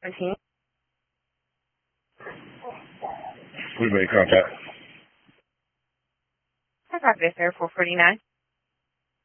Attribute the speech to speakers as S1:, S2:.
S1: 17.
S2: We made contact.
S1: I copy this, sir, 449.